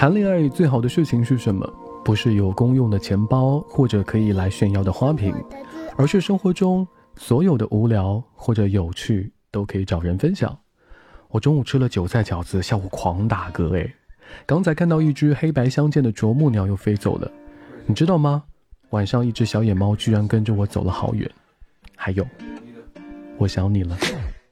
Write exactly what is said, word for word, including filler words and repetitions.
谈恋爱最好的事情是什么？不是有公用的钱包或者可以来炫耀的花瓶，而是生活中所有的无聊或者有趣都可以找人分享。我中午吃了韭菜饺子，下午狂打嗝诶。刚才看到一只黑白相间的啄木鸟又飞走了，你知道吗？晚上一只小野猫居然跟着我走了好远。还有，我想你了。